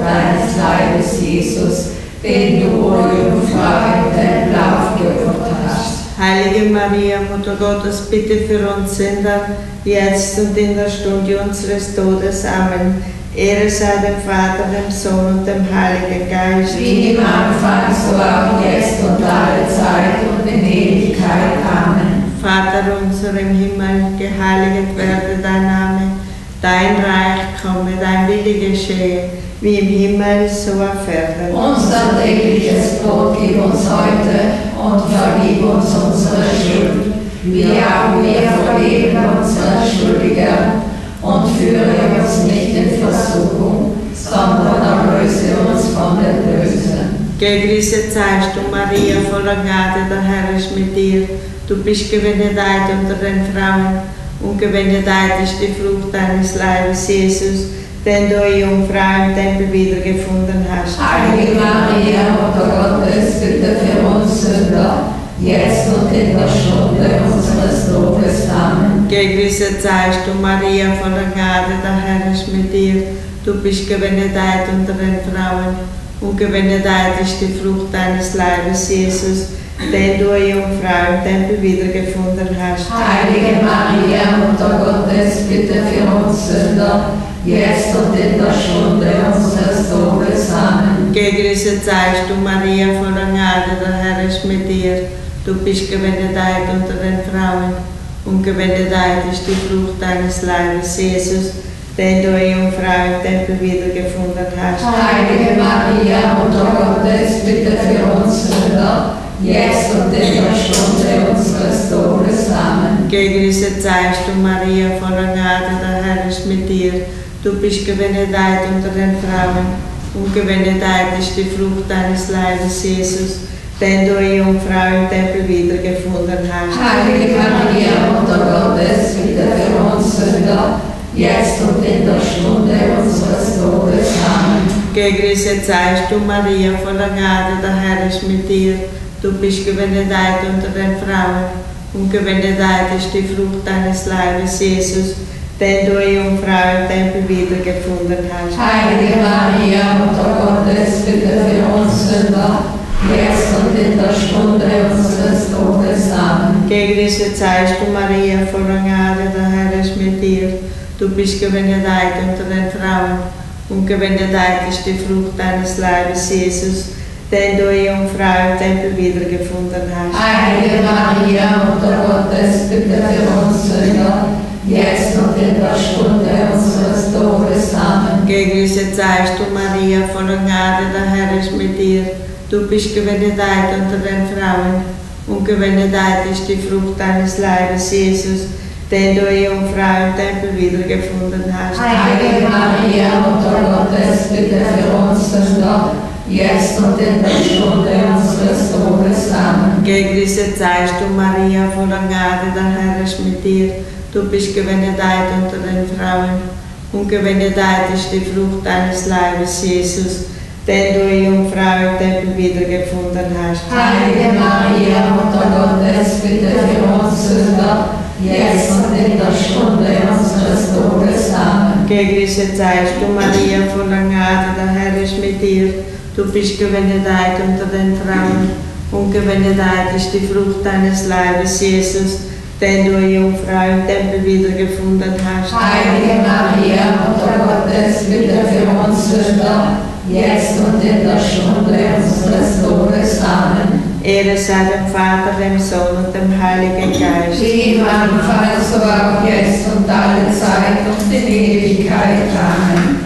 deines Leibes, Jesus, den du ohne Umfrage im Tempel aufgeopfert hast. Heilige Maria, Mutter Gottes, bitte für uns Sünder, jetzt und in der Stunde unseres Todes. Amen. Ehre sei dem Vater, dem Sohn und dem Heiligen Geist. Wie im Anfang, so auch jetzt und alle Zeit und in Ewigkeit. Amen. Vater unser im Himmel, geheiligt werde dein Name. Dein Reich komme, dein Wille geschehe, wie im Himmel, so auf Erden. Unser tägliches Brot gib uns heute und vergib uns unsere Schuld, wie auch wir vergeben unseren Schuldigern. Und führe uns nicht in Versuchung, sondern erlöse uns von dem Bösen. Gegrüßet seist du, Maria, voller Gnade, der Herr ist mit dir. Du bist gebenedeit unter den Frauen, und gebenedeit ist die Frucht deines Leibes, Jesus, den du, Jungfrau, im Tempel wiedergefunden hast. Heilige Maria, Mutter Gottes, bitte für uns Sünder, jetzt und in der Stunde unseres Todes. Amen. Gegrüßet seist du, Maria, voller Gnade, der Herr ist mit dir. Du bist gebenedeit unter den Frauen, und gebenedeit ist die Frucht deines Leibes, Jesus, den du, Jungfrau, im Tempel wiedergefunden hast. Heilige Maria, Mutter Gottes, bitte für uns Sünder, jetzt und in der Stunde unseres Todes. Amen. Gegrüßet seist du, Maria, voller Gnade, der Herr ist mit dir. Du bist gebenedeit unter den Frauen, und gebenedeit ist die Frucht deines Leibes, Jesus, den du, Jungfrau, im Tempel wiedergefunden hast. Heilige Maria, Mutter Gottes, bitte für uns Sünder, jetzt und in der Stunde unseres Todes. Amen. Gegrüßet seist du, Maria, voller Gnade, der Herr ist mit dir. Du bist gebenedeit unter den Frauen, und gebenedeit ist die Frucht deines Leibes, Jesus, den du, Jungfrau, im Tempel wiedergefunden hast. Heilige Maria, Mutter Gottes, bitte für uns Sünder, jetzt und in der Stunde unseres Todes. Amen. Gegrüßet seist du, Maria, voller Gnade, der Herr ist mit dir. Du bist gebenedeit unter den Frauen, und gebenedeit ist die Frucht deines Leibes, Jesus, den du, Jungfrau, im Tempel wiedergefunden hast. Heilige Maria, Mutter Gottes, bitte für uns Sünder, jetzt und in der Stunde unseres Todes. Amen. Gegrüßet seist du, Maria, voller Gnade, der Herr ist mit dir. Du bist gebenedeit unter den Frauen, und gebenedeit ist die Frucht deines Leibes, Jesus, den du, Jungfrau, im Tempel wiedergefunden hast. Heilige Maria, Mutter Gottes, bitte für uns Sünder, jetzt und in der Stunde unseres Todes. Amen. Gegrüßet seist du, Maria, voller Gnade, der Herr ist mit dir. Du bist gebenedeit unter den Frauen, und gebenedeit ist die Frucht deines Leibes, Jesus, den du, Jungfrau, im Tempel wiedergefunden hast. Heilige Maria, Mutter Gottes, bitte für uns Sünder, jetzt und in der Stunde unseres Todes. Amen. Gegrüßet seist du, Maria, voller Gnade, der Herr ist mit dir. Du bist gebenedeit unter den Frauen, und gebenedeit ist die Frucht deines Leibes, Jesus, den du, Jungfrau, im Tempel wiedergefunden hast. Heilige Maria, Mutter Gottes, bitte für uns Sünder, jetzt und in der Stunde unseres Todes. Amen. Gegrüßet seist du, Maria, voller Gnade, der Herr ist mit dir. Du bist gebenedeit unter den Frauen, und gebenedeit ist die Frucht deines Leibes, Jesus, den du, Jungfrau, im Tempel wiedergefunden hast. Heilige Maria, Mutter Gottes, bitte für uns Sünder, jetzt und in der Stunde unseres Todes. Amen. Ehre sei dem Vater, dem Sohn und dem Heiligen Geist. Wie im Anfang, so auch jetzt und alle Zeit und in Ewigkeit. Amen.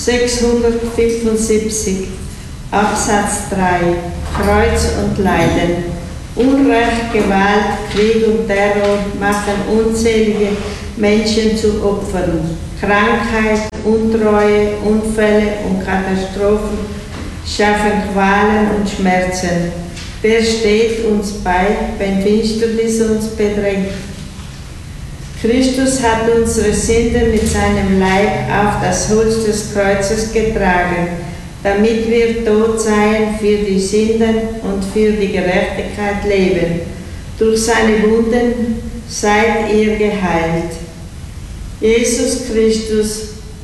675, Absatz 3, Kreuz und Leiden. Unrecht, Gewalt, Krieg und Terror machen unzählige Menschen zu Opfern. Krankheit, Untreue, Unfälle und Katastrophen schaffen Qualen und Schmerzen. Wer steht uns bei, wenn Finsternis uns bedrängt? Christus hat unsere Sünden mit seinem Leib auf das Holz des Kreuzes getragen, damit wir tot seien für die Sünden und für die Gerechtigkeit leben. Durch seine Wunden seid ihr geheilt. Jesus Christus,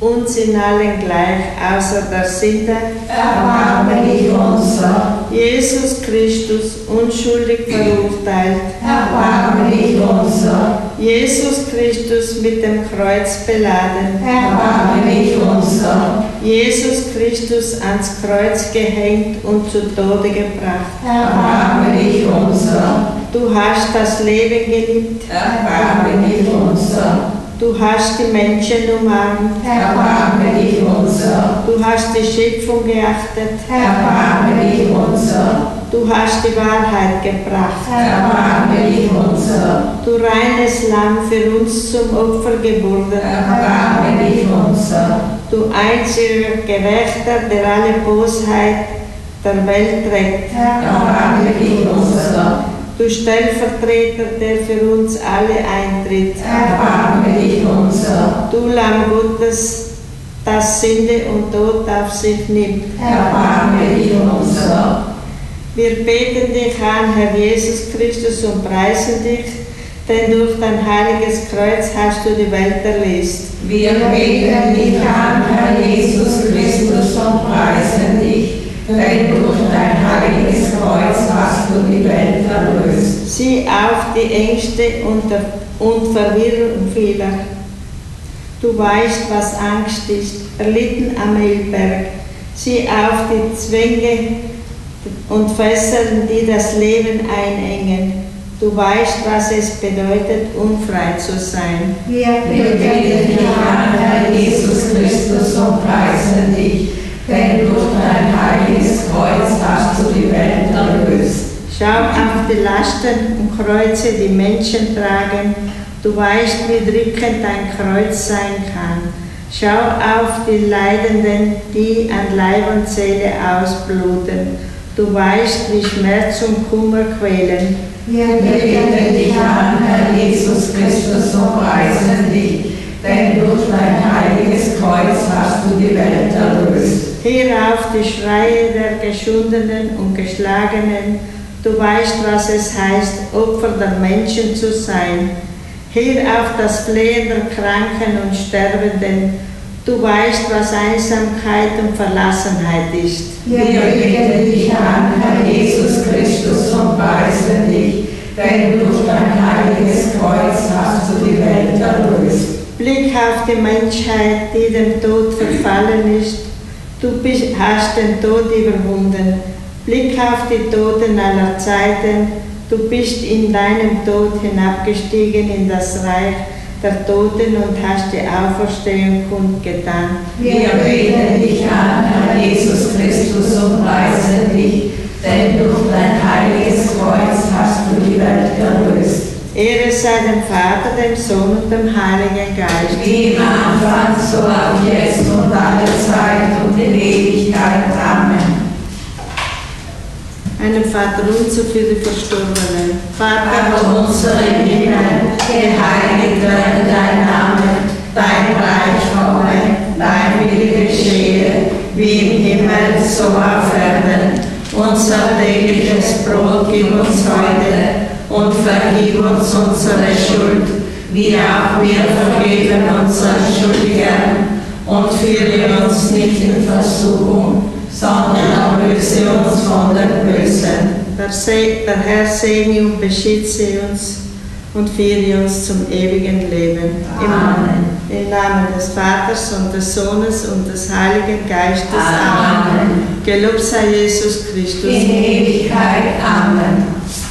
uns in allen gleich, außer der Sünde. Erbarme dich unser. Jesus Christus, unschuldig verurteilt. Erbarme dich unser. Jesus Christus mit dem Kreuz beladen. Erbarme dich unser. Jesus Christus ans Kreuz gehängt und zu Tode gebracht. Erbarme dich unser. Du hast das Leben geliebt. Erbarme dich unser. Du hast die Menschen umarmt. Erbarme dich unser. Du hast die Schöpfung geachtet. Erbarme dich unser. Du hast die Wahrheit gebracht. Erbarme dich unser. Du reines Lamm für uns zum Opfer geworden. Erbarme dich unser. Du einziger Gerechter, der alle Bosheit der Welt trägt. Erbarme dich unser. Du Stellvertreter, der für uns alle eintritt. Erbarme dich unser. Du Lamm Gottes, das Sünde und Tod auf sich nimmt. Erbarme dich unser. Wir beten dich an, Herr Jesus Christus, und preisen dich, denn durch dein heiliges Kreuz hast du die Welt erlöst. Wir beten dich an, Herr Jesus Christus, und preisen dich, denn durch dein heiliges Kreuz hast du die Welt erlöst. Sieh auf die Ängste und Verwirrung vieler. Du weißt, was Angst ist, erlitten am Ölberg. Sieh auf die Zwänge und Fesseln, die das Leben einengen. Du weißt, was es bedeutet, unfrei zu sein. Wir beten dich an, Herr Jesus Christus, und preisen dich, denn durch dein heiliges Kreuz hast du die Welt erlöst. Schau auf die Lasten und Kreuze, die Menschen tragen. Du weißt, wie drückend dein Kreuz sein kann. Schau auf die Leidenden, die an Leib und Seele ausbluten. Du weißt, wie Schmerz und Kummer quälen. Wir beten dich an, Herr Jesus Christus, und preisen dich, denn durch dein heiliges Kreuz hast du die Welt erlöst. Hör auf die Schreie der Geschundenen und Geschlagenen. Du weißt, was es heißt, Opfer der Menschen zu sein. Hör auf das Flehen der Kranken und Sterbenden. Du weißt, was Einsamkeit und Verlassenheit ist. Wir beten dich an, Herr Jesus Christus, und preisen dich, denn durch dein heiliges Kreuz hast du die Welt erlöst. Blick auf die Menschheit, die dem Tod verfallen ist. Du hast den Tod überwunden. Blick auf die Toten aller Zeiten. Du bist in deinem Tod hinabgestiegen in das Reich der Toten und hast die Auferstehung kundgetan. Wir beten dich an, Herr Jesus Christus, und preisen dich, denn durch dein heiliges Kreuz hast du die Welt erlöst. Ehre sei dem Vater, dem Sohn und dem Heiligen Geist. Wie im Anfang, so auch jetzt und alle Zeit und in Ewigkeit. Amen. Einen Vater unser für die Verstorbenen. Vater unser im Himmel, geheiligt werde dein Name, dein Reich komme, dein Wille geschehe, wie im Himmel, so auf Erden. Unser tägliches Brot gib uns heute und vergib uns unsere Schuld, wie auch wir vergeben unseren Schuldigern, und führe uns nicht in Versuchung, sondern erlöse uns von dem Bösen. Der Herr segne und beschütze uns und führe uns zum ewigen Leben. Amen. Im Namen des Vaters und des Sohnes und des Heiligen Geistes. Amen. Gelobt sei Jesus Christus. In Ewigkeit.